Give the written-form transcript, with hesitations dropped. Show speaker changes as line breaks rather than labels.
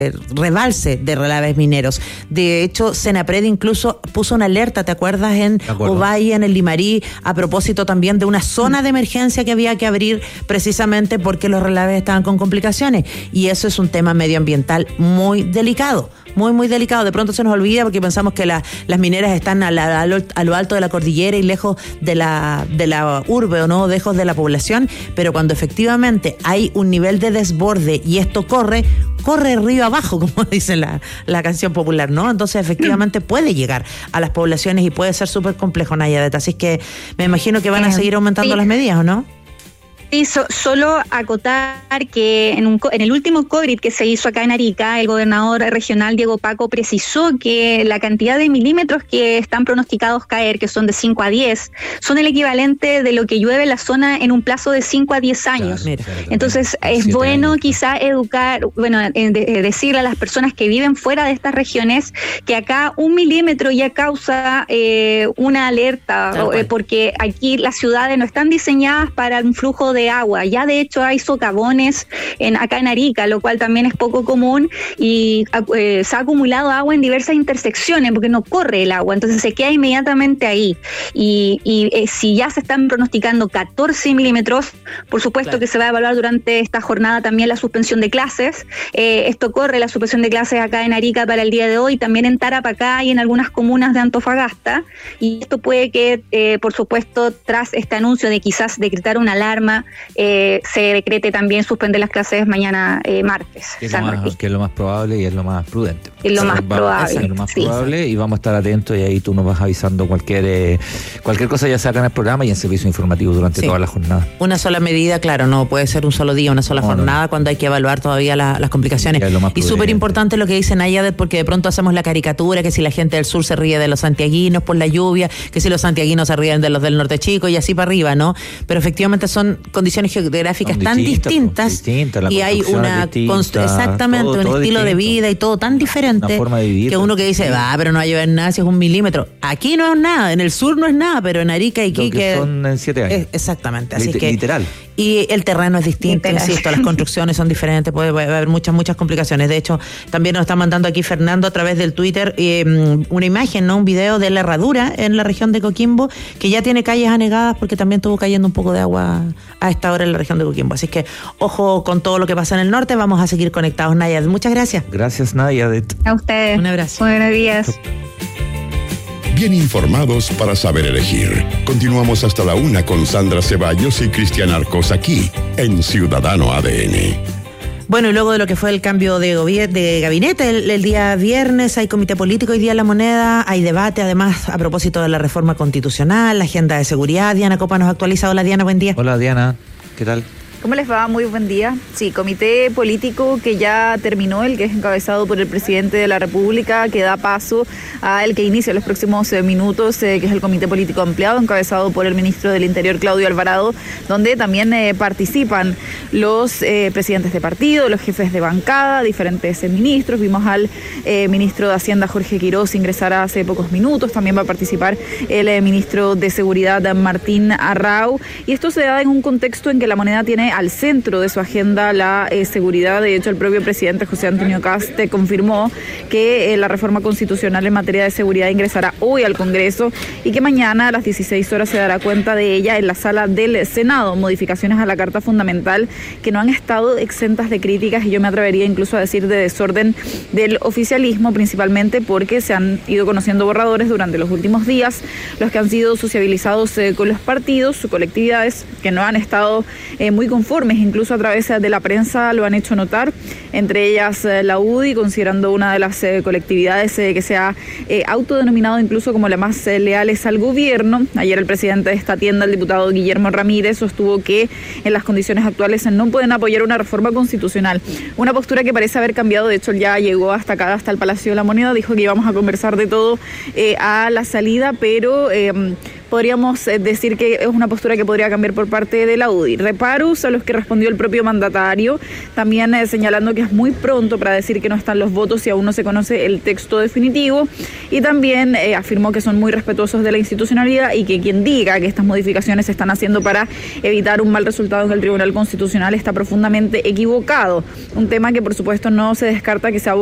rebalse de relaves mineros. De hecho, Senapred incluso puso una alerta, ¿te acuerdas? En Ovalle, en el Limarí, a propósito también de una zona de emergencia que había que abrir precisamente porque los relaves estaban con complicaciones. Y eso es un tema medioambiental muy delicado. Muy, muy delicado. De pronto se nos olvida porque pensamos que las mineras están a lo alto de la cordillera y lejos de la urbe, o no, lejos de la población, pero cuando efectivamente hay un nivel de desborde y esto corre río abajo, como dice la canción popular, ¿no? Entonces efectivamente puede llegar a las poblaciones y puede ser súper complejo, Nayadet. Así que me imagino que van a seguir aumentando las medidas, ¿o no?
Sí, solo acotar que en el último COVID que se hizo acá en Arica, el gobernador regional Diego Paco precisó que la cantidad de milímetros que están pronosticados caer, que son de 5 a 10, son el equivalente de lo que llueve en la zona en un plazo de 5 a 10 años. Claro, entonces es bueno quizá educar, decirle a las personas que viven fuera de estas regiones que acá 1 milímetro ya causa una alerta, porque aquí las ciudades no están diseñadas para un flujo de agua. Ya de hecho hay socavones acá en Arica, lo cual también es poco común, y se ha acumulado agua en diversas intersecciones porque no corre el agua, entonces se queda inmediatamente ahí. Y si ya se están pronosticando 14 milímetros, por supuesto que se va a evaluar durante esta jornada también la suspensión de clases. Esto corre la suspensión de clases acá en Arica para el día de hoy, también en Tarapacá y en algunas comunas de Antofagasta, y esto puede que, por supuesto, tras este anuncio de quizás decretar una alarma, se decrete también suspender las clases mañana martes.
Que es lo más probable y es lo más prudente.
Es lo más probable.
Y vamos a estar atentos, y ahí tú nos vas avisando cualquier cosa, ya sea acá en el programa y en servicio informativo durante toda la jornada.
Una sola medida, claro, no puede ser un solo día, una sola jornada, cuando hay que evaluar todavía las complicaciones. Y súper importante lo que dice Nayadet, porque de pronto hacemos la caricatura que si la gente del sur se ríe de los santiaguinos por la lluvia, que si los santiaguinos se ríen de los del norte chico y así para arriba, ¿no? Pero efectivamente son condiciones geográficas tan distintas y hay una exactamente un estilo distinto de vida y todo tan diferente, que uno que dice, pero no va a llover nada si es 1 milímetro. Aquí no es nada, en el sur no es nada, pero en Arica y Iquique
son en 7 años.
Exactamente, así que
literal.
Y el terreno es distinto, insisto, las construcciones son diferentes, puede haber muchas complicaciones. De hecho, también nos está mandando aquí Fernando a través del Twitter una imagen, ¿no? Un video de la herradura en la región de Coquimbo, que ya tiene calles anegadas porque también estuvo cayendo un poco de agua a esta hora en la región de Coquimbo. Así que ojo con todo lo que pasa en el norte, vamos a seguir conectados, Nayadet. Muchas gracias.
Gracias, Nayadet.
A ustedes.
Un abrazo.
Buenos días.
Bien informados para saber elegir. Continuamos hasta la 1 con Sandra Ceballos y Cristian Arcos aquí en Ciudadano ADN.
Bueno, y luego de lo que fue el cambio de gabinete el día viernes, hay comité político hoy día en La Moneda, hay debate además a propósito de la reforma constitucional, la agenda de seguridad. Diana Copa nos ha actualizado. Hola, Diana, buen día.
Hola, Diana, ¿qué tal?
¿Cómo les va? Muy buen día. Sí, comité político que ya terminó, el que es encabezado por el presidente de la República, que da paso a el que inicia los próximos minutos, que es el comité político ampliado, encabezado por el ministro del Interior, Claudio Alvarado, donde también participan los presidentes de partido, los jefes de bancada, diferentes ministros. Vimos al ministro de Hacienda, Jorge Quiroz, ingresar hace pocos minutos. También va a participar el ministro de Seguridad, Martín Arrau. Y esto se da en un contexto en que La Moneda tiene al centro de su agenda la seguridad. De hecho, el propio presidente José Antonio Kast confirmó que la reforma constitucional en materia de seguridad ingresará hoy al Congreso y que mañana a las 16 horas se dará cuenta de ella en la sala del Senado. Modificaciones a la Carta Fundamental que no han estado exentas de críticas, y yo me atrevería incluso a decir de desorden del oficialismo, principalmente porque se han ido conociendo borradores durante los últimos días, los que han sido sociabilizados con los partidos, sus colectividades, que no han estado muy conformes, incluso a través de la prensa lo han hecho notar, entre ellas la UDI, considerando una de las colectividades que se ha autodenominado incluso como la más leales al gobierno. Ayer el presidente de esta tienda, el diputado Guillermo Ramírez, sostuvo que en las condiciones actuales no pueden apoyar una reforma constitucional. Una postura que parece haber cambiado. De hecho, él ya llegó hasta acá, hasta el Palacio de la Moneda, dijo que íbamos a conversar de todo a la salida, pero podríamos decir que es una postura que podría cambiar por parte de la UDI. Reparos a los que respondió el propio mandatario, también señalando que es muy pronto para decir que no están los votos y aún no se conoce el texto definitivo, y también afirmó que son muy respetuosos de la institucionalidad y que quien diga que estas modificaciones se están haciendo para evitar un mal resultado en el Tribunal Constitucional está profundamente equivocado. Un tema que por supuesto no se descarta que sea